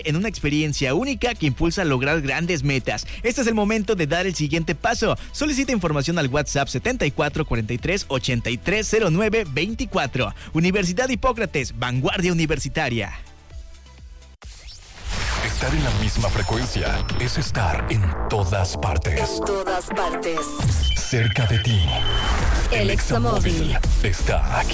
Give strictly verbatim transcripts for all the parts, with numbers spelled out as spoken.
en una experiencia única que impulsa a lograr grandes metas. Este es el momento de dar el siguiente paso. Solicita información al WhatsApp setenta y cuatro cuarenta y tres ochenta y tres cero nueve veinticuatro. Universidad Hipócrates, vanguardia universitaria. Estar en la misma frecuencia es estar en todas partes. En todas partes. Cerca de ti. El Examóvil está aquí.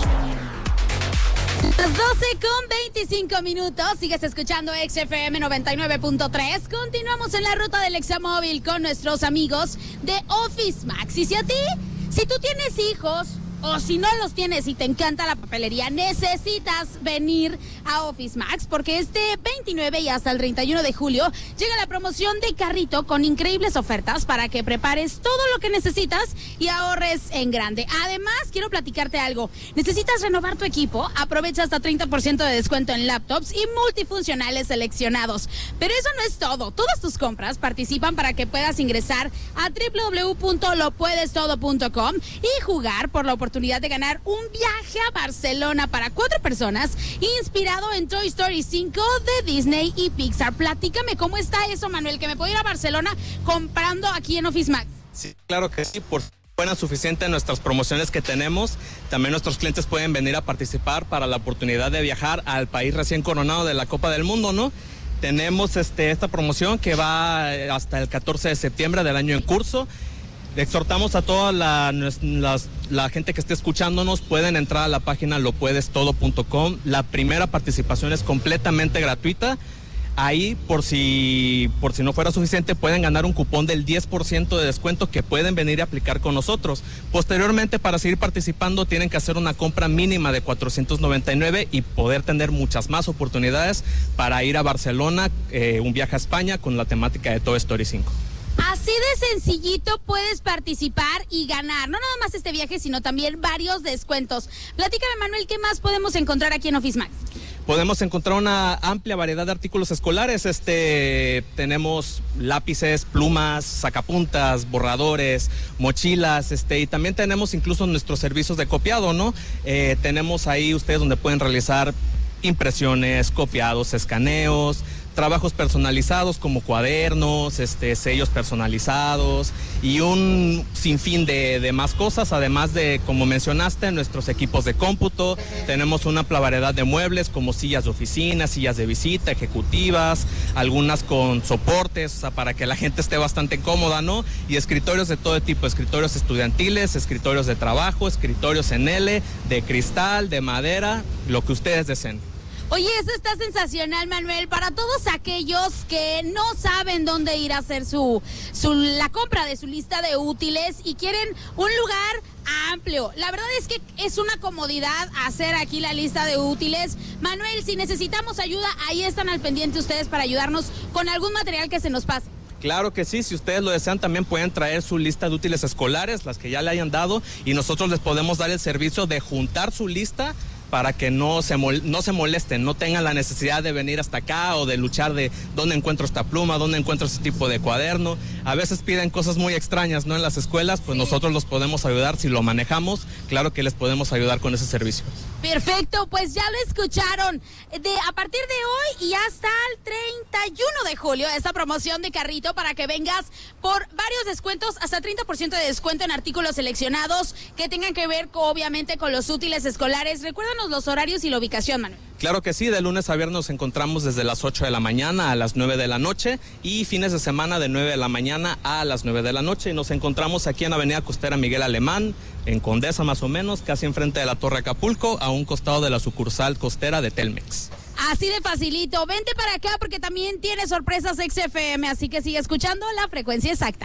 Las doce con veinticinco minutos, sigues escuchando X F M noventa y nueve punto tres. Continuamos en la ruta del Examóvil con nuestros amigos de Office Max. Y si a ti, si tú tienes hijos, o si no los tienes y te encanta la papelería, necesitas venir a Office Max, porque este veintinueve y hasta el treinta y uno de julio llega la promoción de carrito con increíbles ofertas para que prepares todo lo que necesitas y ahorres en grande. Además, quiero platicarte algo. ¿Necesitas renovar tu equipo? Aprovecha hasta treinta por ciento de descuento en laptops y multifuncionales seleccionados. Pero eso no es todo. Todas tus compras participan para que puedas ingresar a doble u doble u doble u punto lo puedes todo punto com y jugar por la oportunidad oportunidad de ganar un viaje a Barcelona para cuatro personas inspirado en Toy Story cinco de Disney y Pixar. Platícame cómo está eso, Manuel, que me puedo ir a Barcelona comprando aquí en Office Max. Sí, claro que sí, por buena suficiente en nuestras promociones que tenemos. También nuestros clientes pueden venir a participar para la oportunidad de viajar al país recién coronado de la Copa del Mundo, ¿no? Tenemos este, esta promoción que va hasta el catorce de septiembre del año en curso. Le exhortamos a toda la, la, la gente que esté escuchándonos, pueden entrar a la página lo puedes todo punto com. La primera participación es completamente gratuita. Ahí, por si, por si no fuera suficiente, pueden ganar un cupón del diez por ciento de descuento que pueden venir a aplicar con nosotros. Posteriormente, para seguir participando, tienen que hacer una compra mínima de cuatrocientos noventa y nueve y poder tener muchas más oportunidades para ir a Barcelona, eh, un viaje a España con la temática de Toy Story cinco. Así de sencillito puedes participar y ganar, no nada más este viaje, sino también varios descuentos. Platícame, Manuel, ¿qué más podemos encontrar aquí en Office Max? Podemos encontrar una amplia variedad de artículos escolares. Este, tenemos lápices, plumas, sacapuntas, borradores, mochilas, este, y también tenemos incluso nuestros servicios de copiado, ¿no? Eh, tenemos ahí ustedes donde pueden realizar impresiones, copiados, escaneos, trabajos personalizados como cuadernos, este, sellos personalizados y un sinfín de, de más cosas, además de, como mencionaste, nuestros equipos de cómputo. Tenemos una amplia variedad de muebles como sillas de oficina, sillas de visita, ejecutivas, algunas con soportes, o sea, para que la gente esté bastante cómoda, ¿no? Y escritorios de todo tipo, escritorios estudiantiles, escritorios de trabajo, escritorios en L, de cristal, de madera, lo que ustedes deseen. Oye, eso está sensacional, Manuel, para todos aquellos que no saben dónde ir a hacer su, su la compra de su lista de útiles y quieren un lugar amplio. La verdad es que es una comodidad hacer aquí la lista de útiles. Manuel, si necesitamos ayuda, ahí están al pendiente ustedes para ayudarnos con algún material que se nos pase. Claro que sí, si ustedes lo desean también pueden traer su lista de útiles escolares, las que ya le hayan dado, y nosotros les podemos dar el servicio de juntar su lista para que no se, mol- no se molesten, no tengan la necesidad de venir hasta acá o de luchar de dónde encuentro esta pluma, dónde encuentro este tipo de cuaderno. A veces piden cosas muy extrañas, ¿no? En las escuelas, pues sí, nosotros los podemos ayudar si lo manejamos. Claro que les podemos ayudar con ese servicio. Perfecto, pues ya lo escucharon. De, a partir de hoy y hasta el treinta y uno de julio, esta promoción de carrito para que vengas por varios descuentos, hasta treinta por ciento de descuento en artículos seleccionados que tengan que ver, obviamente, con los útiles escolares. Recuérdanos los horarios y la ubicación, Manuel. Claro que sí, de lunes a viernes nos encontramos desde las ocho de la mañana a las nueve de la noche y fines de semana de nueve de la mañana a las nueve de la noche. Y nos encontramos aquí en Avenida Costera Miguel Alemán, en Condesa más o menos, casi enfrente de la Torre Acapulco, a un costado de la sucursal costera de Telmex. Así de facilito, vente para acá porque también tiene sorpresas X F M, así que sigue escuchando la frecuencia exacta.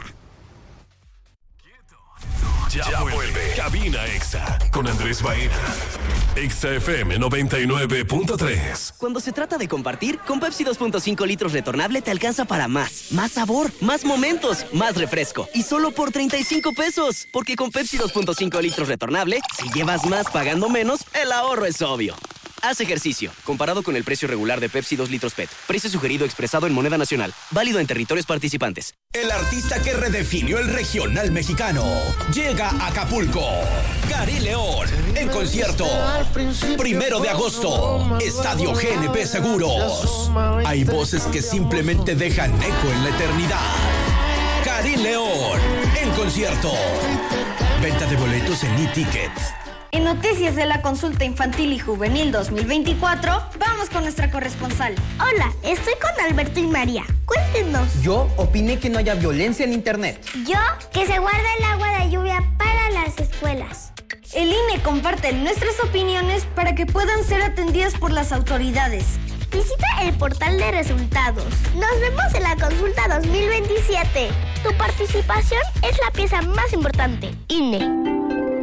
Ya, ya vuelve Cabina Exa con Andrés Baena. Exa F M noventa y nueve punto tres. Cuando se trata de compartir, con Pepsi dos punto cinco litros retornable te alcanza para más. Más sabor, más momentos, más refresco. Y solo por treinta y cinco pesos. Porque con Pepsi dos punto cinco litros retornable, si llevas más pagando menos, el ahorro es obvio. Haz ejercicio. Comparado con el precio regular de Pepsi dos litros P E T. Precio sugerido expresado en moneda nacional. Válido en territorios participantes. El artista que redefinió el regional mexicano llega a Acapulco. Karim León, en concierto. Primero de agosto. Estadio G N P Seguros. Hay voces que simplemente dejan eco en la eternidad. Karim León, en concierto. Venta de boletos en e-ticket. En noticias de la consulta infantil y juvenil dos mil veinticuatro, vamos con nuestra corresponsal. Hola, estoy con Alberto y María. Cuéntenos. Yo opiné que no haya violencia en internet. Yo, que se guarde el agua de lluvia para las escuelas. El I N E comparte nuestras opiniones para que puedan ser atendidas por las autoridades. Visita el portal de resultados. Nos vemos en la consulta dos mil veintisiete. Tu participación es la pieza más importante. I N E.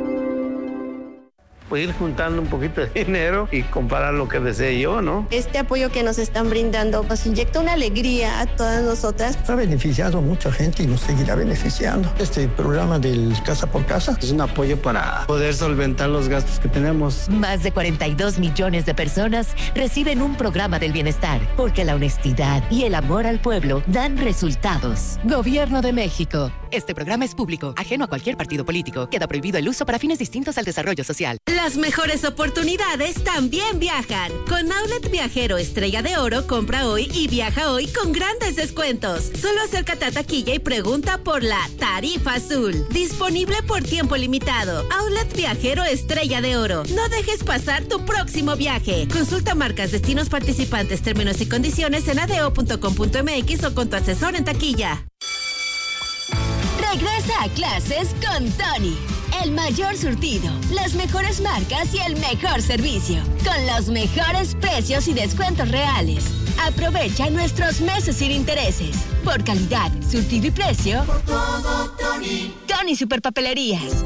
Ir juntando un poquito de dinero y comprar lo que desee yo, ¿no? Este apoyo que nos están brindando nos inyecta una alegría a todas nosotras. Ha beneficiado a mucha gente y nos seguirá beneficiando. Este programa del Casa por Casa es un apoyo para poder solventar los gastos que tenemos. Más de cuarenta y dos millones de personas reciben un programa del bienestar, porque la honestidad y el amor al pueblo dan resultados. Gobierno de México. Este programa es público, ajeno a cualquier partido político. Queda prohibido el uso para fines distintos al desarrollo social. Las mejores oportunidades también viajan. Con Outlet Viajero Estrella de Oro, compra hoy y viaja hoy con grandes descuentos. Solo acércate a taquilla y pregunta por la tarifa azul. Disponible por tiempo limitado. Outlet Viajero Estrella de Oro. No dejes pasar tu próximo viaje. Consulta marcas, destinos participantes, términos y condiciones en adeo punto com punto m x o con tu asesor en taquilla. Regresa a clases con Tony. El mayor surtido, las mejores marcas y el mejor servicio. Con los mejores precios y descuentos reales. Aprovecha nuestros meses sin intereses. Por calidad, surtido y precio. Por todo, Tony. Tony Superpapelerías.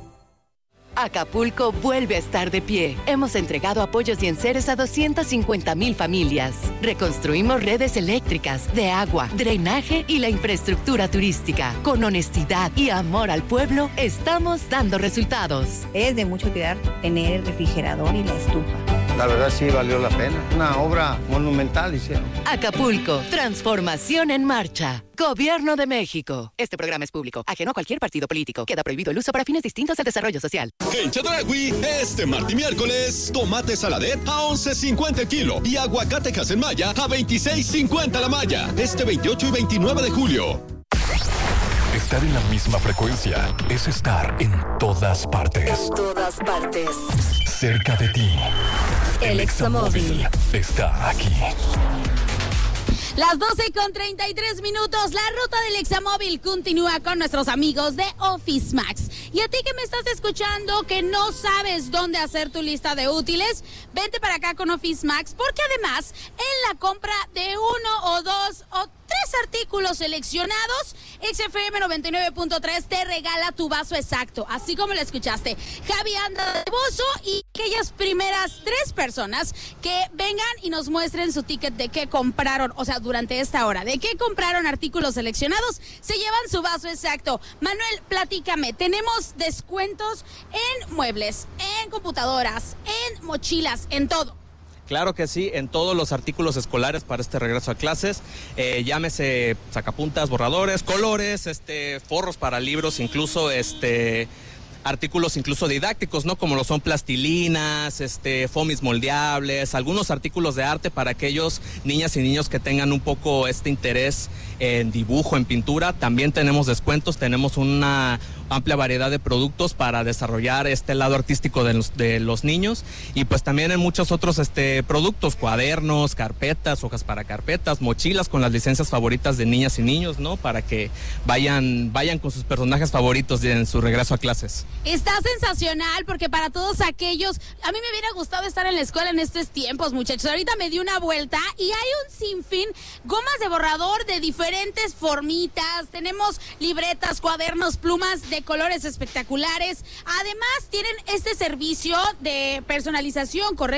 Acapulco vuelve a estar de pie. Hemos entregado apoyos y enseres a doscientas cincuenta mil familias. Reconstruimos redes eléctricas, de agua, drenaje y la infraestructura turística. Con honestidad y amor al pueblo, estamos dando resultados. Es de mucha utilidad tener el refrigerador y la estufa. La verdad sí valió la pena. Una obra monumental hicieron. Acapulco, transformación en marcha. Gobierno de México. Este programa es público, ajeno a cualquier partido político. Queda prohibido el uso para fines distintos al desarrollo social. En Chedraui, este martes y miércoles, tomate saladet a once cincuenta el kilo y aguacate Haselmaya a veintiséis cincuenta la malla. Este veintiocho y veintinueve de julio. Estar en la misma frecuencia es estar en todas partes. En todas partes. Cerca de ti. El Examóvil está aquí. Las doce con treinta y tres minutos, la ruta del Examóvil continúa con nuestros amigos de Office Max. Y a ti que me estás escuchando, que no sabes dónde hacer tu lista de útiles, vente para acá con Office Max, porque además en la compra de uno o dos o tres artículos seleccionados, X F M noventa y nueve punto tres te regala tu vaso exacto, así como lo escuchaste. Javi anda de bozo y aquellas primeras tres personas que vengan y nos muestren su ticket de qué compraron, o sea, durante esta hora, de qué compraron artículos seleccionados, se llevan su vaso exacto. Manuel, platícame, tenemos descuentos en muebles, en computadoras, en mochilas, en todo. Claro que sí, en todos los artículos escolares para este regreso a clases, eh, llámese sacapuntas, borradores, colores, este, forros para libros, incluso este, artículos incluso didácticos, ¿no? Como lo son plastilinas, este, fomis moldeables, algunos artículos de arte para aquellos niñas y niños que tengan un poco este interés en dibujo, en pintura. También tenemos descuentos, tenemos una amplia variedad de productos para desarrollar este lado artístico de los, de los niños, y pues también en muchos otros este, productos, cuadernos, carpetas, hojas para carpetas, mochilas con las licencias favoritas de niñas y niños, ¿no? Para que vayan, vayan con sus personajes favoritos en su regreso a clases. Está sensacional, porque para todos aquellos, a mí me hubiera gustado estar en la escuela en estos tiempos, muchachos. Ahorita me di una vuelta y hay un sinfín, gomas de borrador de diferentes formitas, tenemos libretas, cuadernos, plumas de colores espectaculares. Además, tienen este servicio de personalización, ¿correcto?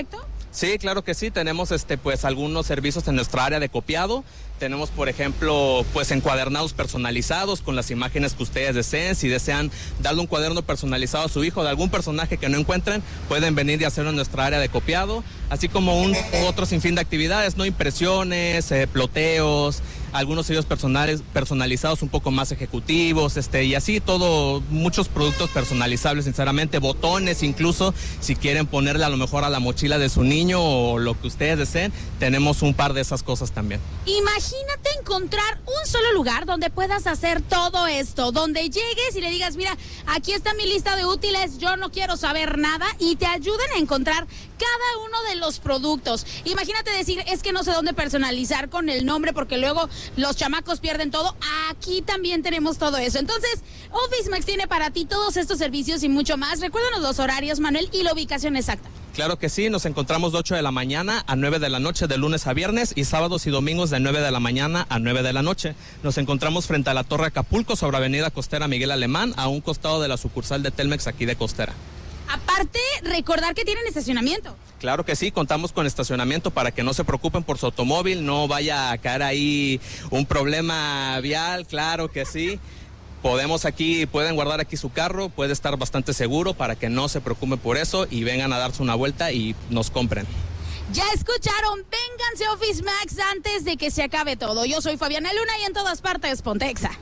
Sí, claro que sí, tenemos este pues algunos servicios en nuestra área de copiado. Tenemos, por ejemplo, pues encuadernados personalizados con las imágenes que ustedes deseen. Si desean darle un cuaderno personalizado a su hijo de algún personaje que no encuentren, pueden venir y hacerlo en nuestra área de copiado, así como un otro sinfín de actividades, no impresiones, eh, ploteos, algunos sellos personales personalizados un poco más ejecutivos, este y así todo, muchos productos personalizables, sinceramente, botones incluso, si quieren ponerle a lo mejor a la mochila de su niño o lo que ustedes deseen, tenemos un par de esas cosas también. Imagínate encontrar un solo lugar donde puedas hacer todo esto, donde llegues y le digas, mira, aquí está mi lista de útiles, yo no quiero saber nada, y te ayuden a encontrar cada uno de los productos. Imagínate decir, es que no sé dónde personalizar con el nombre porque luego los chamacos pierden todo. Aquí también tenemos todo eso. Entonces, OfficeMax tiene para ti todos estos servicios y mucho más. Recuérdanos los horarios, Manuel, y la ubicación exacta. Claro que sí, nos encontramos de ocho de la mañana a nueve de la noche de lunes a viernes y sábados y domingos de nueve de la mañana a nueve de la noche. Nos encontramos frente a la Torre Acapulco sobre Avenida Costera Miguel Alemán, a un costado de la sucursal de Telmex aquí de Costera. Aparte, recordar que tienen estacionamiento. Claro que sí, contamos con estacionamiento para que no se preocupen por su automóvil, no vaya a caer ahí un problema vial, claro que sí. Podemos aquí, pueden guardar aquí su carro, puede estar bastante seguro para que no se preocupen por eso y vengan a darse una vuelta y nos compren. Ya escucharon, vénganse a OfficeMax antes de que se acabe todo. Yo soy Fabiana Luna y en todas partes, Ponte Exa.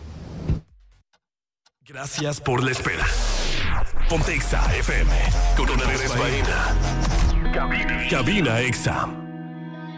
Gracias por la espera. Ponte Exa F M con Andrés Baena. Cabina. Cabina Exa.